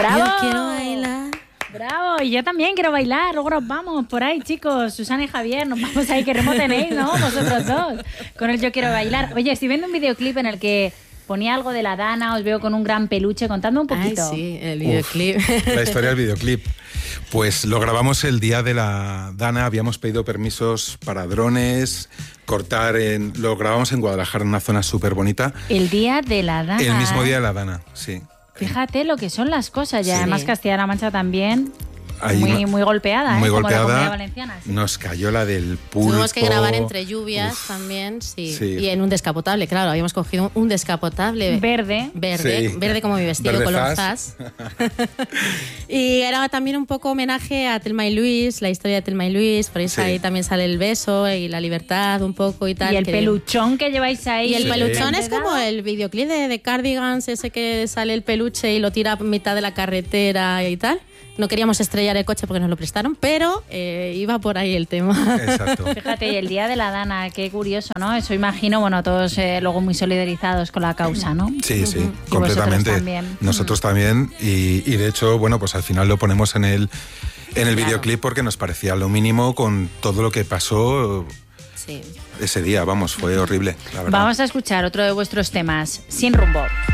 ¡Bravo! Yo quiero bailar. ¡Bravo! Y yo también quiero bailar. Luego nos vamos por ahí, chicos. Susana y Javier, nos vamos ahí. ¿Qué ritmo tenéis, no? Vosotros dos. Con el Yo quiero bailar. Oye, estoy viendo un videoclip en el que ponía algo de la Dana. Os veo con un gran peluche. Contadme un poquito. Ay, sí, el videoclip. La historia del videoclip. Pues lo grabamos el día de la Dana. Habíamos pedido permisos para drones, lo grabamos en Guadalajara, en una zona súper bonita. El día de la Dana. El mismo día de la Dana, sí. Fíjate lo que son las cosas. Y Sí. además Castilla-La Mancha también... Ahí muy golpeada, muy como la golpeada. Comunidad Valenciana, sí. Nos cayó la del pulpo. Tuvimos que grabar entre lluvias también, sí. Y en un descapotable, claro, habíamos cogido un descapotable verde, Sí. verde como mi vestido, Verde color zas. zas. Y era también un poco homenaje a Thelma y Luis, la historia de Thelma y Luis, por eso Sí. ahí también sale el beso y la libertad un poco y tal. y el peluchón que lleváis ahí. Y el Sí. peluchón es ¿verdad? como el videoclip de Cardigans, ese que sale el peluche y lo tira a mitad de la carretera y tal. No queríamos estrellar el coche porque nos lo prestaron, pero iba por ahí el tema. Exacto. Fíjate, y el día de la Dana, qué curioso, ¿no? Eso imagino, bueno, todos luego muy solidarizados con la causa, ¿no? Sí, sí, Y completamente. vosotros también. Nosotros también. Y de hecho, bueno, pues al final lo ponemos en el Claro. videoclip porque nos parecía lo mínimo con todo lo que pasó Sí. ese día. Vamos, fue horrible, la verdad. Vamos a escuchar otro de vuestros temas, Sin Rumbo.